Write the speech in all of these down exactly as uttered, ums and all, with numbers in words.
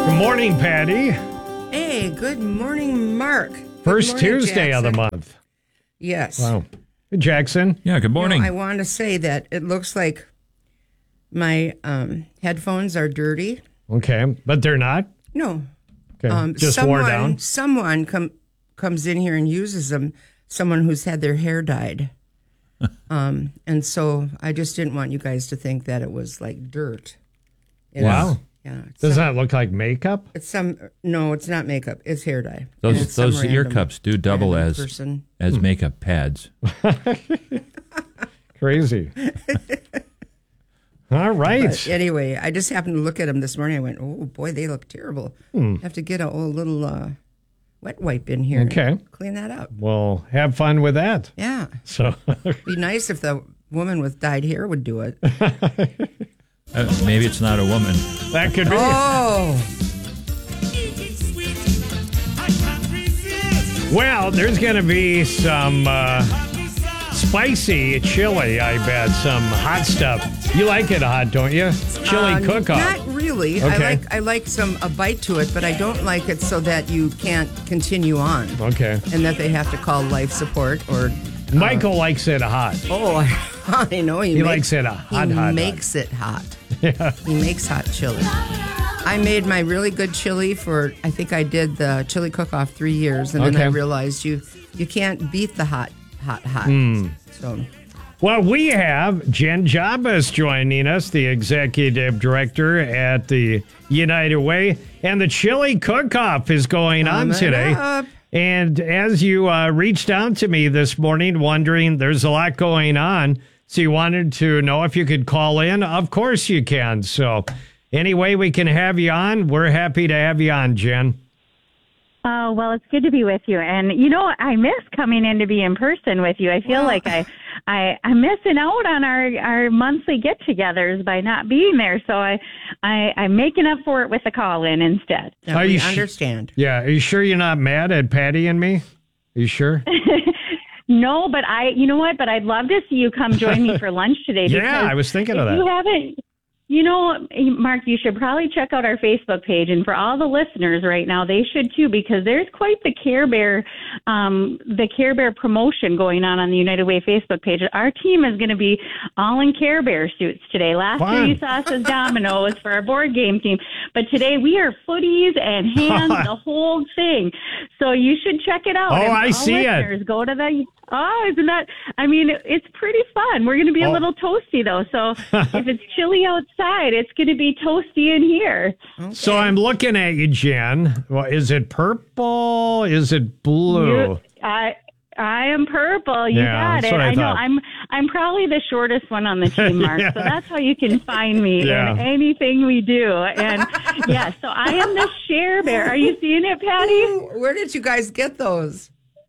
Good morning, Patty. Hey, good morning, Mark. First morning, Tuesday Jackson. of the month. Yes. Wow. Hey, Jackson. Yeah, good morning. You know, I want to say that it looks like my um, headphones are dirty. Okay, but they're not? No. Okay, Um, just someone, wore down? Someone com- comes in here and uses them, someone who's had their hair dyed. um, and so I just didn't want you guys to think that it was like dirt. It Wow. is- yeah. It's Does some, that look like makeup? It's some, no, it's not makeup. It's hair dye. And Those it's some those ear random- cups do double random as person. as makeup pads. Crazy. All right. But anyway, I just happened to look at them this morning. I went, oh, boy, they look terrible. Hmm. Have to get a old little uh, wet wipe in here. Okay. And clean that up. Well, have fun with that. Yeah. So, Be nice if the woman with dyed hair would do it. Uh, maybe it's not a woman. that could be. Oh, Well, there's going to be some uh, spicy chili, I bet. Some hot stuff. You like it hot, don't you? Chili uh, cook-off. not really. I Okay. like I like some a bite to it, but I don't like it so that you can't continue on Okay. and that they have to call life support or. Michael likes it hot. Oh, I know he, He makes, likes it hot, He hot, hot. makes it hot. Yeah. He makes hot chili. I made my really good chili for, I think I did the chili cook-off three years, and then Okay. I realized you you can't beat the hot, hot, hot. Hmm. So, Well, we have Jen Jabas joining us, the executive director at the United Way, and the chili cook-off is going on Coming today. up. And as you uh, reached out to me this morning, wondering there's a lot going on, so you wanted to know if you could call in. Of course you can. So any way we can have you on, we're happy to have you on, Jen. Oh, well, it's good to be with you. And, you know, I miss coming in to be in person with you. I feel Well, like I, I, I'm missing out on our, our monthly get-togethers by not being there. So I, I, I'm making up for it with a call-in instead. that Are we you sh- understand. Yeah, are you sure you're not mad at Patty and me? Are you sure? No, but I, you know what? But I'd love to see you come join me for lunch today. Yeah, because I was thinking if of that. You haven't. You know, Mark, you should probably check out our Facebook page. And for all the listeners right now, they should too, because there's quite the Care Bear, um, the Care Bear promotion going on on the United Way Facebook page. Our team is going to be all in Care Bear suits today. Last Fun. year you saw us as dominoes for our board game team. But today we are footies and hands, the whole thing. So you should check it out. Oh, And for I all see it. listeners, Go to the... Oh, isn't that? I mean, it's pretty fun. We're going to be a Oh. little toasty, though. So if it's chilly outside, it's going to be toasty in here. So I'm looking at you, Jen. Well, is it purple? Is it blue? You, I I am purple. You Yeah, got that's it. what I I know. thought. I'm I'm probably the shortest one on the team, Mark. Yeah. So that's how you can find me Yeah. in anything we do. And yeah, so I am the Share Bear. Are you seeing it, Patty? Where did you guys get those?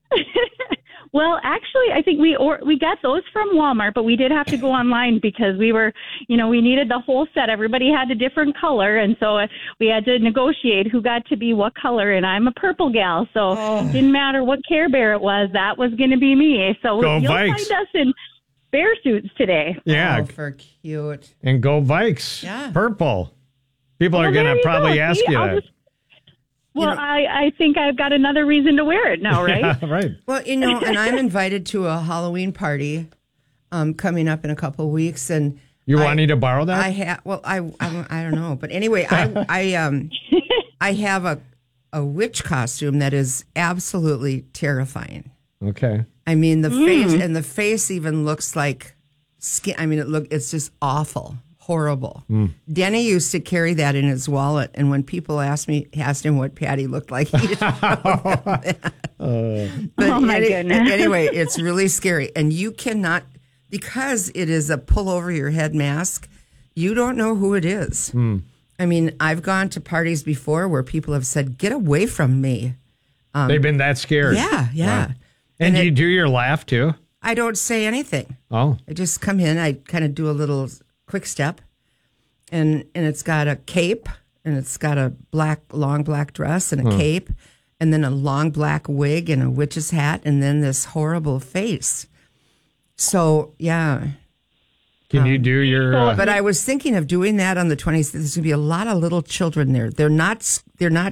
Well, actually, I think we or we got those from Walmart, but we did have to go online because we were, you know, we needed the whole set. Everybody had a different color, and so uh, we had to negotiate who got to be what color. And I'm a purple gal, so Oh. it didn't matter what Care Bear it was. That was going to be me. So Go you'll Vikes. find us in bear suits today. Yeah, Oh, for cute. and go Vikes. Yeah. Purple. People Well, are going there to you probably go. ask See, you I'll that. just- Well, You know- I, I think I've got another reason to wear it now, right? Yeah, right. Well, you know, and I'm invited to a Halloween party um, coming up in a couple of weeks, and You I- wanting to borrow that? I have. Well, I, I I don't know, but anyway, I I um I have a a witch costume that is absolutely terrifying. okay. I mean, the face and the face even looks like skin. I mean, it look it's just awful, horrible. Denny used to carry that in his wallet, and when people asked me asked him what Patty looked like, he didn't know that. But Oh, my goodness. Anyway, it's really scary, and you cannot because it is a pull over your head mask. You don't know who it is. I mean, I've gone to parties before where people have said, "Get away from me." They've been that scared. Yeah, yeah. Wow. And, And you it- do your laugh too? I don't say anything. Oh. I just come in. I kind of do a little quick step, and and it's got a cape, and it's got a black long black dress and a cape, and then a long black wig and a witch's hat, and then this horrible face. So yeah, Can you do your? Uh, But I was thinking of doing that on the twentieth. There's going to be a lot of little children there. They're not. They're not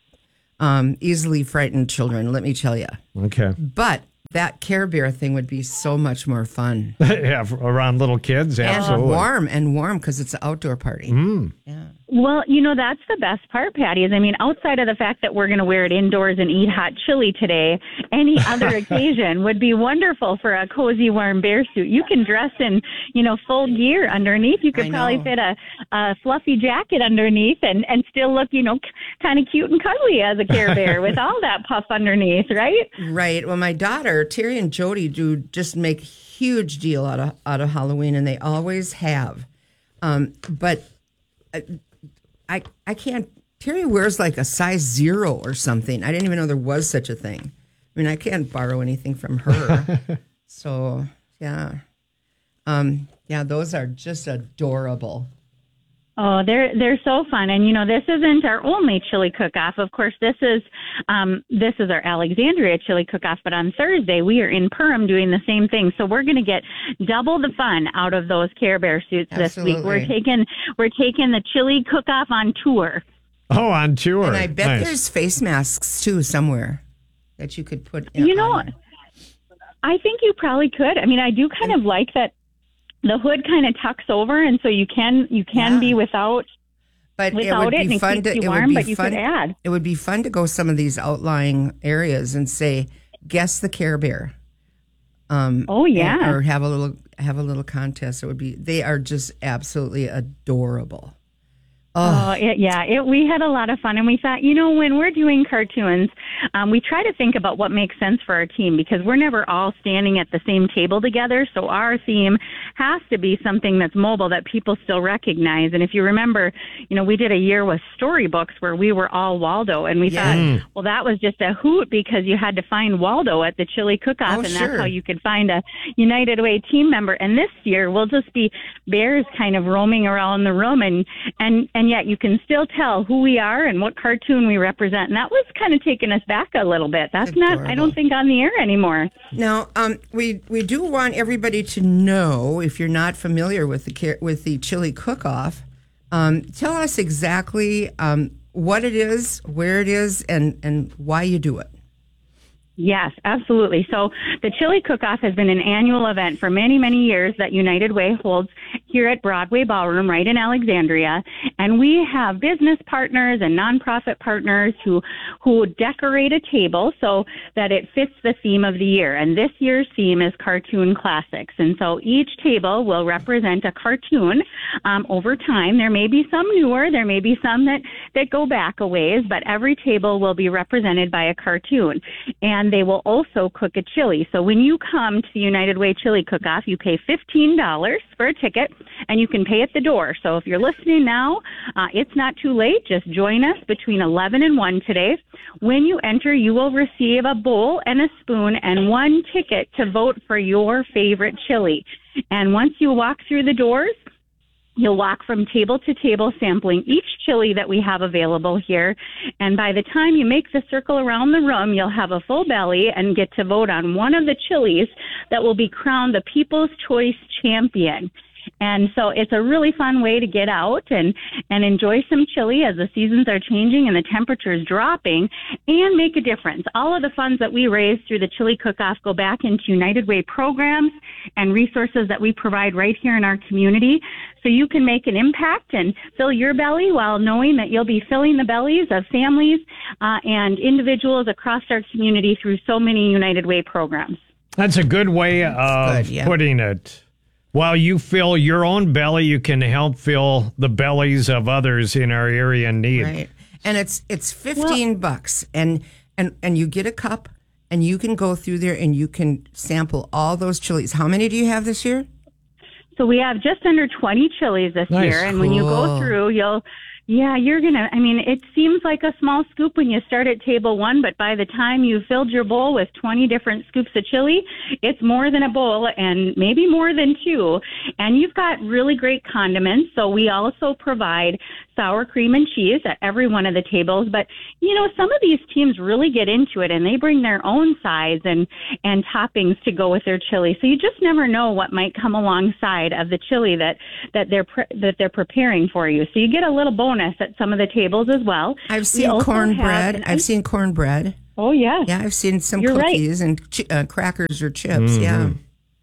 um, easily frightened children. Let me tell you. okay. But that Care Bear thing would be so much more fun Yeah, around little kids, and absolutely. warm and warm because it's an outdoor party. Mm. Yeah. Well, you know, that's the best part, Patty, is I mean, outside of the fact that we're going to wear it indoors and eat hot chili today, any other occasion would be wonderful for a cozy, warm bear suit. You can dress in, you know, full gear underneath. You could I probably know. fit a, a fluffy jacket underneath and, and still look, you know, kind of cute and cuddly as a Care Bear with all that puff underneath, right? Right. Well, my daughter Terry and Jody do just make huge deal out of out of Halloween, and they always have. Um, but. Uh, I, I can't. Terry wears like a size zero or something. I didn't even know there was such a thing. I mean, I can't borrow anything from her. So, yeah. Um, yeah, those are just adorable. Oh, they're they're so fun, and you know this isn't our only chili cook-off. Of course, this is um, this is our Alexandria chili cook-off. But on Thursday, we are in Perham doing the same thing. So we're going to get double the fun out of those Care Bear suits Absolutely. this week. We're taking we're taking the chili cook-off on tour. Oh, on tour. And I bet Nice. there's face masks too somewhere that you could put. You know, on. I think you probably could. I mean, I do kind of like that the hood kind of tucks over, and so you can you can Yeah. be without. But without it would it, be and it fun keeps to. you It would warm, be but you fun. could add. It would be fun to go some of these outlying areas and say, guess the Care Bear. Um, Oh, yeah. and- or have a little have a little contest. It would be. They are just absolutely adorable. Oh, it, yeah. It, we had a lot of fun, and we thought, you know, when we're doing cartoons, um, we try to think about what makes sense for our team because we're never all standing at the same table together. So our theme has to be something that's mobile that people still recognize. And if you remember, you know, we did a year with storybooks where we were all Waldo, and we Yeah. thought, well, that was just a hoot because you had to find Waldo at the chili cook-off, Oh, and sure. that's how you could find a United Way team member. And this year, we'll just be bears kind of roaming around the room, and and and yet you can still tell who we are and what cartoon we represent. And that was kind of taking us back a little bit. That's not, I Adorable. don't think, on the air anymore. Now, um, we we do want everybody to know, if you're not familiar with the Care- with the chili cook-off, um, tell us exactly um, what it is, where it is, and and why you do it. Yes, absolutely. So the Chili Cook-Off has been an annual event for many, many years that United Way holds here at Broadway Ballroom right in Alexandria. And we have business partners and nonprofit partners who, who decorate a table so that it fits the theme of the year. And this year's theme is Cartoon Classics. And so each table will represent a cartoon um, over time. There may be some newer, there may be some that, that go back a ways, but every table will be represented by a cartoon. And they will also cook a chili. So when you come to the United Way Chili Cook-Off, you pay fifteen dollars for a ticket, and you can pay at the door. So if you're listening now, uh, it's not too late. Just join us between eleven and one today. When you enter, you will receive a bowl and a spoon and one ticket to vote for your favorite chili. And once you walk through the doors, you'll walk from table to table sampling each chili that we have available here. And by the time you make the circle around the room, you'll have a full belly and get to vote on one of the chilies that will be crowned the People's Choice Champion. And so it's a really fun way to get out and, and enjoy some chili as the seasons are changing and the temperatures dropping and make a difference. All of the funds that we raise through the Chili Cook-Off go back into United Way programs and resources that we provide right here in our community. So you can make an impact and fill your belly while knowing that you'll be filling the bellies of families uh, and individuals across our community through so many United Way programs. That's a good way of good, yeah. putting it. While you fill your own belly, you can help fill the bellies of others in our area in need. Right. And it's it's fifteen bucks, and and and you get a cup, and you can go through there and you can sample all those chilies. How many do you have this year? So we have just under twenty chilies this Nice. year. And when you go Cool. through, you'll, yeah, you're going to, I mean, it seems like a small scoop when you start at table one, but by the time you've filled your bowl with twenty different scoops of chili, it's more than a bowl and maybe more than two. And you've got really great condiments. So we also provide sour cream and cheese at every one of the tables. But, you know, some of these teams really get into it and they bring their own sides and, and toppings to go with their chili. So you just never know what might come alongside of the chili that, that they're pre- that they're preparing for you. So you get a little bonus at some of the tables as well. I've seen cornbread. Have, I've seen cornbread. Oh, yeah. Yeah, I've seen some You're cookies right. and ch- uh, crackers or chips. Mm-hmm. Yeah.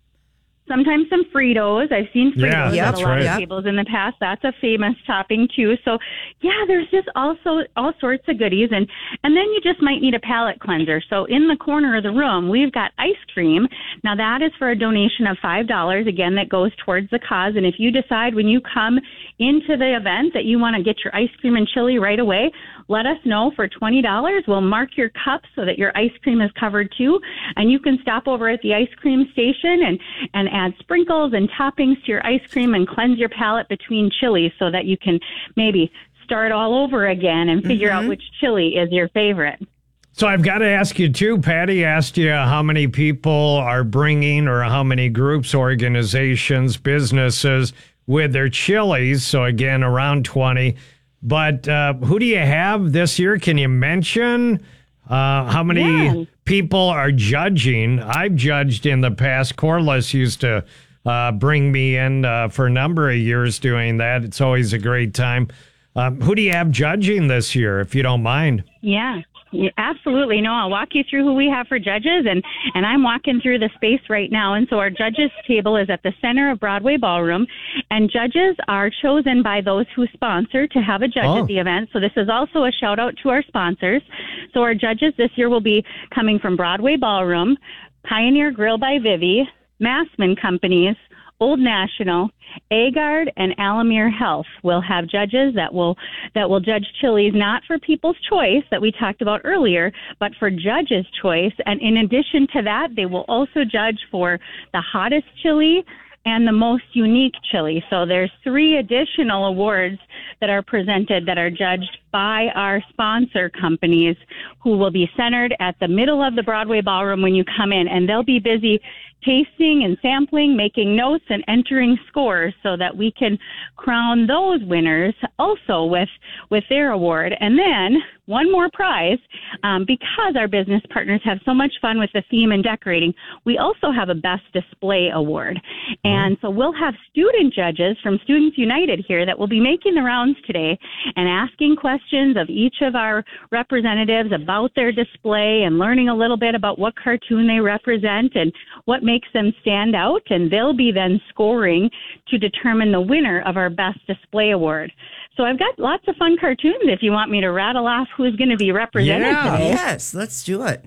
Sometimes some Fritos. I've seen Fritos yeah, at a lot right. of tables in the past. That's a famous topping too. So, yeah, there's just also all sorts of goodies, and and then you just might need a palate cleanser. So, in the corner of the room, we've got ice cream. Now, that is for a donation of five dollars. Again, that goes towards the cause. And if you decide when you come into the event that you want to get your ice cream and chili right away, let us know for twenty dollars. We'll mark your cup so that your ice cream is covered too, and you can stop over at the ice cream station and and add sprinkles and toppings to your ice cream and cleanse your palate between chilies so that you can maybe start all over again and figure mm-hmm. out which chili is your favorite. So I've got to ask you too, Patty asked you how many people are bringing or how many groups, organizations, businesses with their chilies. So again, around twenty. But uh, who do you have this year? Can you mention uh, how many yeah. people are judging? I've judged in the past. Corliss used to uh, bring me in uh, for a number of years doing that. It's always a great time. Um, who do you have judging this year, if you don't mind? Yeah. Yeah, absolutely. No, I'll walk you through who we have for judges, and, and I'm walking through the space right now. And so our judges table is at the center of Broadway Ballroom, and judges are chosen by those who sponsor to have a judge oh. at the event. So this is also a shout out to our sponsors. So our judges this year will be coming from Broadway Ballroom, Pioneer Grill by Vivi, Massman Companies, Old National, Agard, and Alamere Health will have judges that will that will judge chilies not for people's choice that we talked about earlier, but for judges' choice. And in addition to that, they will also judge for the hottest chili and the most unique chili. So there's three additional awards that are presented that are judged by our sponsor companies who will be centered at the middle of the Broadway Ballroom when you come in, and they'll be busy tasting and sampling, making notes, and entering scores so that we can crown those winners also with with their award. And then one more prize, um, because our business partners have so much fun with the theme and decorating, we also have a Best Display Award. And so we'll have student judges from Students United here that will be making the rounds today and asking questions of each of our representatives about their display and learning a little bit about what cartoon they represent and what makes them stand out. And they'll be then scoring to determine the winner of our Best Display Award. So I've got lots of fun cartoons if you want me to rattle off who's going to be represented yeah. today. Yes, let's do it.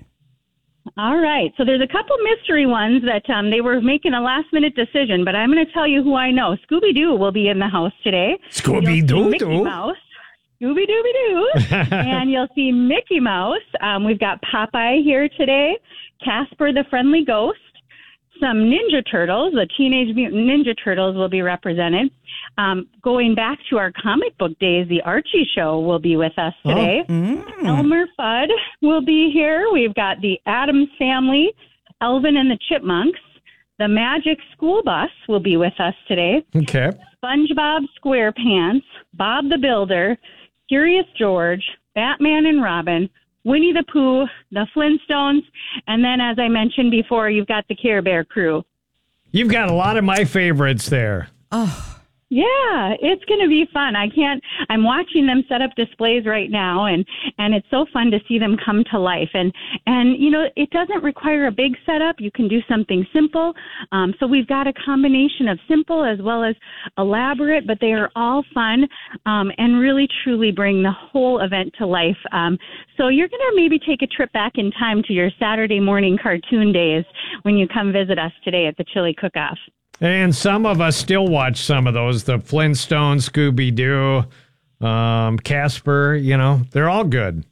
All right. So there's a couple mystery ones that um, they were making a last-minute decision, but I'm going to tell you who I know. Scooby-Doo will be in the house today. Scooby-Doo? Mickey Mouse. Scooby-Dooby-Doo. And you'll see Mickey Mouse. Um, we've got Popeye here today. Casper the Friendly Ghost. Some Ninja Turtles, the Teenage Mutant Ninja Turtles will be represented. Um, going back to our comic book days, the Archie Show will be with us today. Oh. Mm. Elmer Fudd will be here. We've got the Addams Family, Elvin and the Chipmunks. The Magic School Bus will be with us today. Okay. SpongeBob SquarePants, Bob the Builder, Curious George, Batman and Robin, Winnie the Pooh, the Flintstones, and then, as I mentioned before, you've got the Care Bear crew. You've got a lot of my favorites there. Oh, yeah, it's going to be fun. I can't, I'm watching them set up displays right now, and, and it's so fun to see them come to life. And, and, you know, it doesn't require a big setup. You can do something simple. Um, so we've got a combination of simple as well as elaborate, but they are all fun um, and really truly bring the whole event to life. Um, so you're going to maybe take a trip back in time to your Saturday morning cartoon days when you come visit us today at the Chili Cook-Off. And some of us still watch some of those, the Flintstones, Scooby-Doo, um, Casper, you know, they're all good.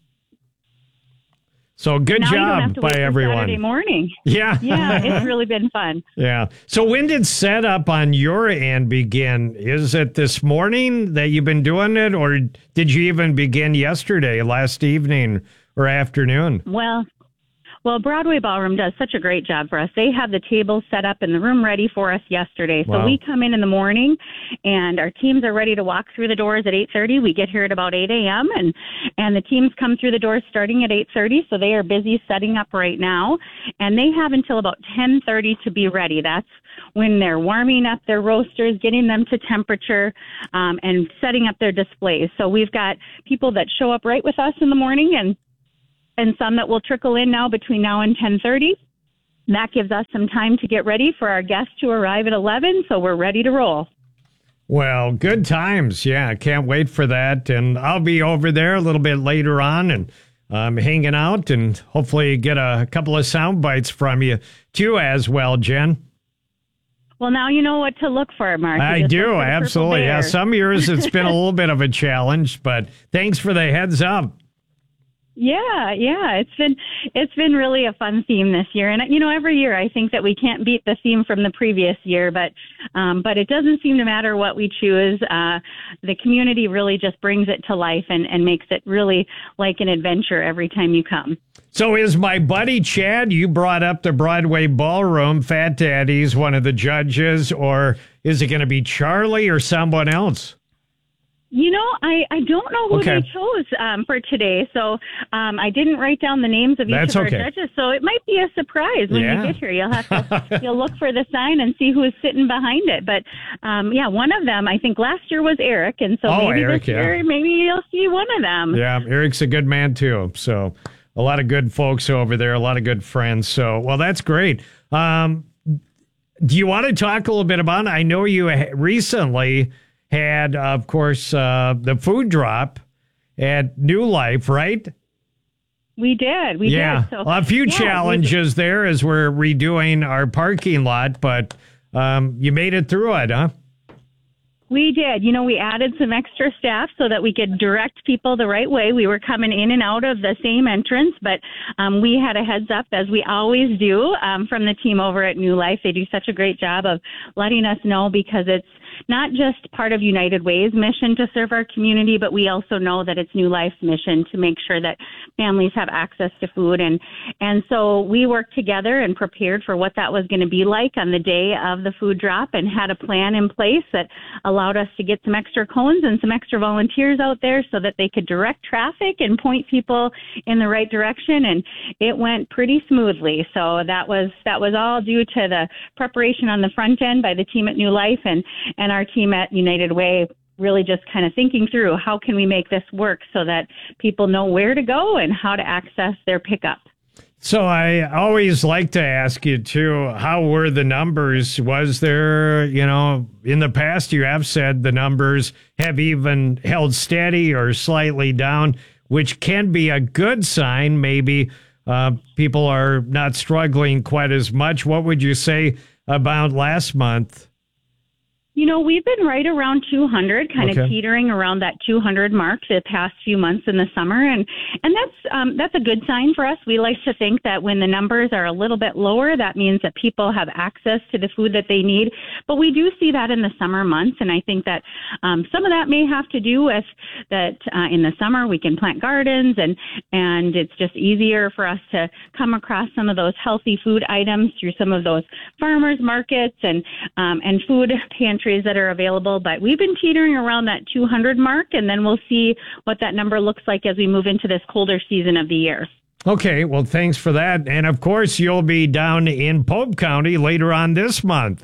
So good now job you don't have to by wait everyone. Saturday morning. Yeah. Yeah, it's really been fun. Yeah. So when did setup on your end begin? Is it this morning that you've been doing it, or did you even begin yesterday, last evening or afternoon? Well, Well, Broadway Ballroom does such a great job for us. They have the tables set up in the room ready for us yesterday. So Wow. we come in in the morning, and our teams are ready to walk through the doors at eight thirty. We get here at about eight a.m., and, and the teams come through the doors starting at eight thirty, so they are busy setting up right now. And they have until about ten thirty to be ready. That's when they're warming up their roasters, getting them to temperature, um, and setting up their displays. So we've got people that show up right with us in the morning, and and some that will trickle in now between now and ten thirty. That gives us some time to get ready for our guests to arrive at eleven, so we're ready to roll. Well, good times. Yeah, can't wait for that. And I'll be over there a little bit later on and um, hanging out and hopefully get a couple of sound bites from you too as well, Jen. Well, now you know what to look for, Mark. You I just look do, for the purple absolutely. Yeah, bear. some years it's been a little bit of a challenge, but thanks for the heads up. Yeah, yeah, it's been it's been really a fun theme this year, and you know, every year I think that we can't beat the theme from the previous year, but um, but it doesn't seem to matter what we choose. Uh, the community really just brings it to life and, and makes it really like an adventure every time you come. So is my buddy Chad, you brought up the Broadway Ballroom, Fat Daddy's one of the judges, or is it going to be Charlie or someone else? You know, I, I don't know who Okay. they chose um, for today, so um, I didn't write down the names of each That's of our okay. judges, so it might be a surprise when Yeah. you get here. You'll have to you'll look for the sign and see who is sitting behind it. But um, yeah, one of them, I think last year was Eric, and so Oh, maybe Eric, this yeah. year, maybe you'll see one of them. Yeah, Eric's a good man too. So a lot of good folks over there, a lot of good friends. So, well, that's great. Um, do you want to talk a little bit about it? I know you ha- recently had, of course, uh, the food drop at New Life, right? We did. We yeah, did. So, well, a few yeah, challenges there as we're redoing our parking lot, but um, you made it through it, huh? We did. You know, we added some extra staff so that we could direct people the right way. We were coming in and out of the same entrance, but um, we had a heads up, as we always do, um, from the team over at New Life. They do such a great job of letting us know, because it's not just part of United Way's mission to serve our community, but we also know that it's New Life's mission to make sure that families have access to food. And, and so we worked together and prepared for what that was going to be like on the day of the food drop, and had a plan in place that allowed us to get some extra cones and some extra volunteers out there so that they could direct traffic and point people in the right direction. And it went pretty smoothly. So that was, that was all due to the preparation on the front end by the team at New Life, and, and our team at United Way really just kind of thinking through how can we make this work so that people know where to go and how to access their pickup. So I always like to ask you too, how were the numbers? Was there, you know, in the past you have said the numbers have even held steady or slightly down, which can be a good sign. Maybe uh, people are not struggling quite as much. What would you say about last month? You know, we've been right around two hundred, kind Okay. of teetering around that two hundred mark the past few months in the summer, and and that's um, that's a good sign for us. We like to think that when the numbers are a little bit lower, that means that people have access to the food that they need. But we do see that in the summer months, and I think that um, some of that may have to do with that uh, in the summer we can plant gardens, and and it's just easier for us to come across some of those healthy food items through some of those farmers markets and um, and food pantries that are available. But we've been teetering around that two hundred mark, and then we'll see what that number looks like as we move into this colder season of the year. Okay, well, thanks for that. And of course, you'll be down in Pope County later on this month.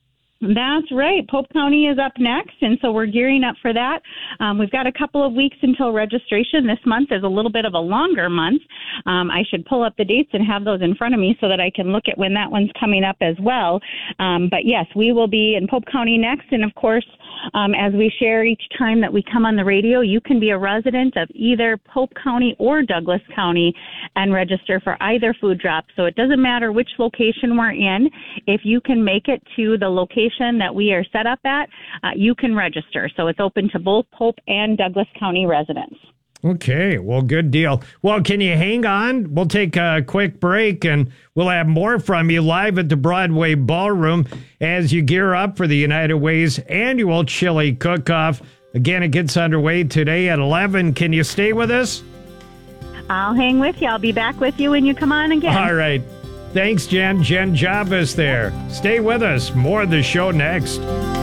That's right. Pope County is up next, and so we're gearing up for that. Um, we've got a couple of weeks until registration. This month is a little bit of a longer month. Um, I should pull up the dates and have those in front of me so that I can look at when that one's coming up as well. Um, but yes, we will be in Pope County next, and of course, um, as we share each time that we come on the radio, you can be a resident of either Pope County or Douglas County and register for either food drop. So it doesn't matter which location we're in. If you can make it to the location that we are set up at, uh, you can register. So it's open to both Pope and Douglas County residents. Okay, well, good deal. Well, can you hang on? We'll take a quick break, and we'll have more from you live at the Broadway Ballroom as you gear up for the United Way's annual chili cook-off. Again, it gets underway today at eleven. Can you stay with us? I'll hang with you. I'll be back with you when you come on again. All right. Thanks, Jen. Jen Jabas there. Stay with us. More of the show next.